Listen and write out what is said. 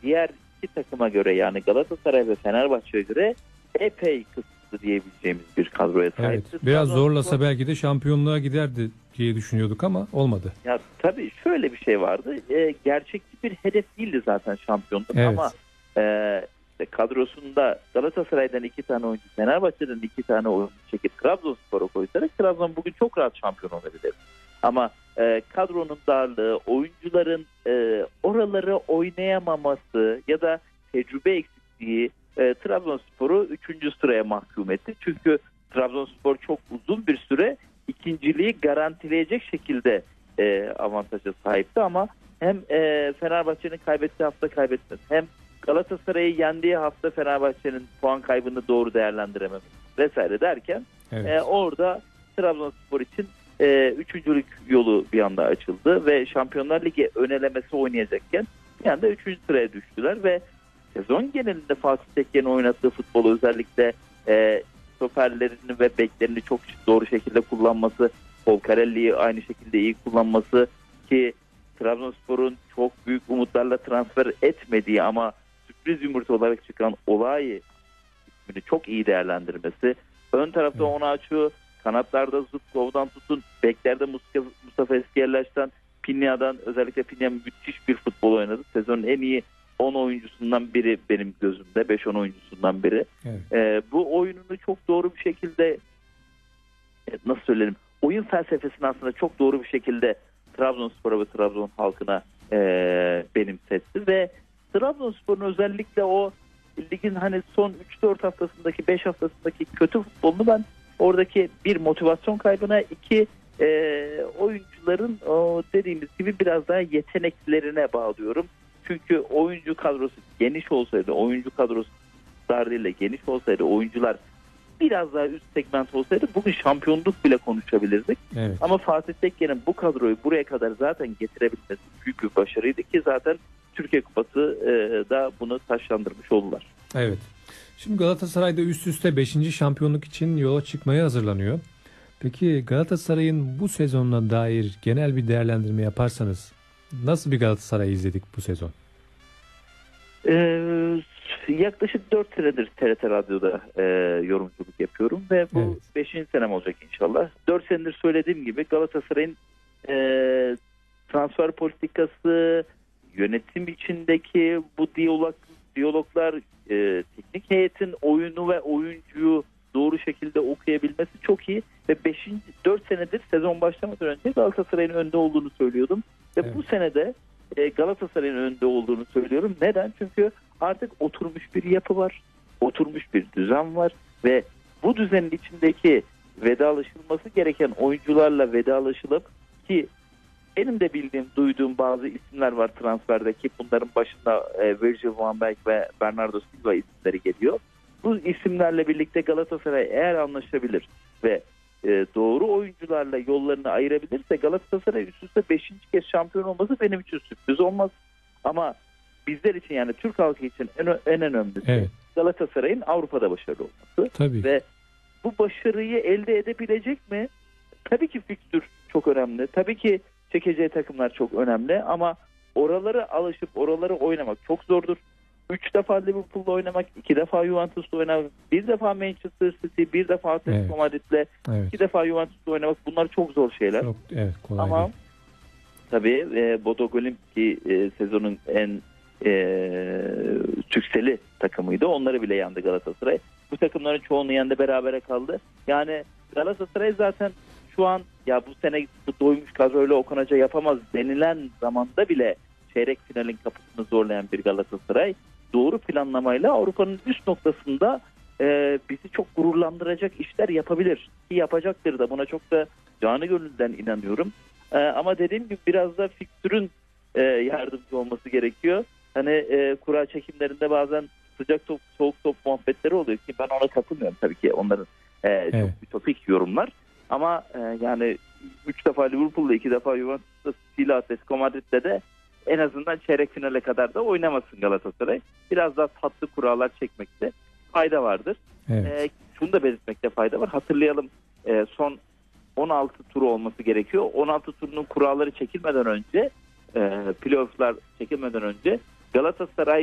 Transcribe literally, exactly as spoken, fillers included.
diğer iki takıma göre, yani Galatasaray ve Fenerbahçe'ye göre epey kısıtlı diyebileceğimiz bir kadroya sahipti. Evet, biraz Trabzonspor, zorlasa belki de şampiyonluğa giderdi diye düşünüyorduk ama olmadı. Ya tabii şöyle bir şey vardı. E, gerçekçi bir hedef değildi zaten şampiyonluk, Evet. ama e, işte kadrosunda Galatasaray'dan iki tane oyuncu, Fenerbahçe'den iki tane oyuncu çekip Trabzonspor'a koysarak Trabzon bugün çok rahat şampiyon olabilir. Ama e, kadronun darlığı, oyuncuların e, oraları oynayamaması ya da tecrübe eksikliği e, Trabzonspor'u üçüncü sıraya mahkum etti. Çünkü Trabzonspor çok uzun bir süre ikinciliği garantileyecek şekilde e, avantaja sahipti, ama hem e, Fenerbahçe'nin kaybettiği hafta kaybetmesi, hem Galatasaray'ı yendiği hafta Fenerbahçe'nin puan kaybını doğru değerlendirememesi vesaire derken Evet. e, orada Trabzonspor için e, üçüncülük yolu bir anda açıldı ve Şampiyonlar Ligi önelemesi oynayacakken bir anda üçüncü sıraya düştüler ve sezon genelinde Fatih Tekke'nin oynattığı futbolu, özellikle e, stoperlerini ve beklerini çok doğru şekilde kullanması, Polkarelli'yi aynı şekilde iyi kullanması, ki Trabzonspor'un çok büyük umutlarla transfer etmediği ama sürpriz yumurta olarak çıkan Olayi ismini çok iyi değerlendirmesi, ön tarafta Evet. onu açıyor, kanatlarda Zubkov'dan tutun, beklerde Mustafa, Mustafa Eskiyerlaş'tan, Pinya'dan, özellikle Pinya müthiş bir futbol oynadı. Sezonun en iyi on oyuncusundan biri benim gözümde, beş on oyuncusundan biri. Evet. Ee, bu oyununu çok doğru bir şekilde, nasıl söyleyelim, oyun felsefesini aslında çok doğru bir şekilde Trabzonspor'a ve Trabzon halkına e, benimsetti ve Trabzonspor'un özellikle o ligin hani son üç dört haftasındaki, beş haftasındaki kötü futbolunu ben oradaki bir motivasyon kaybına, iki e, oyuncuların o dediğimiz gibi biraz daha yeteneklerine bağlıyorum. Çünkü oyuncu kadrosu geniş olsaydı, oyuncu kadrosu darlığıyla geniş olsaydı, oyuncular biraz daha üst segment olsaydı bugün şampiyonluk bile konuşabilirdik. Evet. Ama Fatih Tekke'nin bu kadroyu buraya kadar zaten getirebilmesi büyük bir başarıydı ki zaten Türkiye Kupası e, da bunu taşlandırmış oldular. Evet. Şimdi Galatasaray'da üst üste beşinci şampiyonluk için yola çıkmaya hazırlanıyor. Peki Galatasaray'ın bu sezonuna dair genel bir değerlendirme yaparsanız nasıl bir Galatasaray izledik bu sezon? Ee, yaklaşık dört senedir T R T Radyo'da e, yorumculuk yapıyorum ve bu Evet. beşinci senem olacak inşallah. dört senedir söylediğim gibi Galatasaray'ın e, transfer politikası, yönetim içindeki bu diyalog, diyaloglar, e, teknik heyetin oyunu ve oyuncuyu doğru şekilde okuyabilmesi çok iyi ve beşinci dört senedir sezon başlamadan önce Galatasaray'ın önde olduğunu söylüyordum ve Evet. bu senede e, Galatasaray'ın önde olduğunu söylüyorum. Neden? Çünkü artık oturmuş bir yapı var, oturmuş bir düzen var ve bu düzenin içindeki vedalaşılması gereken oyuncularla vedalaşılıp, ki benim de bildiğim, duyduğum bazı isimler var transferdeki. Bunların başında e, Virgil van Dijk ve Bernardo Silva isimleri geliyor. Bu isimlerle birlikte Galatasaray eğer anlaşabilir ve e, doğru oyuncularla yollarını ayırabilirse Galatasaray üst üste beşinci kez şampiyon olması benim için sürpriz olmaz. Ama bizler için, yani Türk halkı için en, en önemlisi Evet. Galatasaray'ın Avrupa'da başarılı olması. Tabii. Ve bu başarıyı elde edebilecek mi? Tabii ki fikstür çok önemli. Tabii ki çekeceği takımlar çok önemli ama oralara alışıp oraları oynamak çok zordur. Üç defa Liverpool'la oynamak, iki defa Juventus'la oynamak, bir defa Manchester City, bir defa Atletico Evet. Madrid'le, Evet. iki defa Juventus'la oynamak, bunlar çok zor şeyler. Çok, evet, kolay Ama değil. tabii e, Bodo Glimt ki e, sezonun en e, sükseli takımıydı. Onları bile yendi Galatasaray. Bu takımların çoğunu yendi, berabere kaldı. Yani Galatasaray zaten şu an, ya bu sene doymuş kadroyla Okan Hoca yapamaz denilen zamanda bile çeyrek finalin kapısını zorlayan bir Galatasaray doğru planlamayla Avrupa'nın üst noktasında e, bizi çok gururlandıracak işler yapabilir. Ki yapacaktır da, buna çok da canı gönülden inanıyorum. E, ama dediğim gibi biraz da fikstürün e, yardımcı olması gerekiyor. Hani e, kura çekimlerinde bazen sıcak top, soğuk top muhabbetleri oluyor ki ben ona katılmıyorum tabii ki, onların e, Evet. çok ütopik yorumlar. Ama e, yani üç defa Liverpool'da, iki defa Juventus'ta, City, Atletico Madrid'de de en azından çeyrek finale kadar da oynamasın Galatasaray. Biraz daha tatlı kurallar çekmekte fayda vardır. Evet. E, şunu da belirtmekte fayda var. Hatırlayalım, e, son on altı turu olması gerekiyor. on altı turunun kuralları çekilmeden önce, e, playoff'lar çekilmeden önce Galatasaray